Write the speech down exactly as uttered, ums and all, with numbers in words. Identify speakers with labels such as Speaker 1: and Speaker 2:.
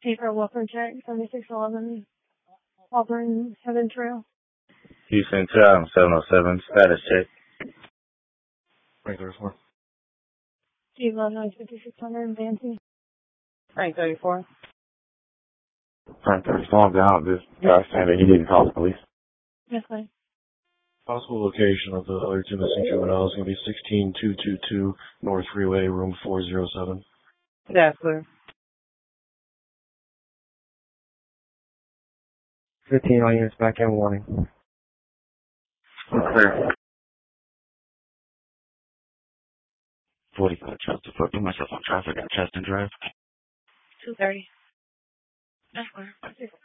Speaker 1: Paper welfare check, seventy-six eleven Auburn Heaven Trail.
Speaker 2: Houston two item seven oh seven, status check.
Speaker 3: Frank thirty-four.
Speaker 1: Steve eleven fifty-six hundred Banty.
Speaker 4: Frank thirty-four.
Speaker 2: Frank thirty-four, I'm down. This guy saying that he didn't call the police.
Speaker 1: Yes, ma'am.
Speaker 3: Possible location of the other two missing juveniles is going to be sixteen two twenty-two North Freeway, room four oh seven.
Speaker 4: That's clear.
Speaker 5: fifteen all units back in warning.
Speaker 2: Clear.
Speaker 6: forty-five Chester, put myself on traffic at Cheston Drive.
Speaker 1: two thirty. That's clear.